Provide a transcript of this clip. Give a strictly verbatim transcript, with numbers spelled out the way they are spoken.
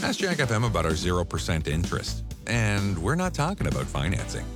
Ask Jack F M about our zero percent interest. And we're not talking about financing.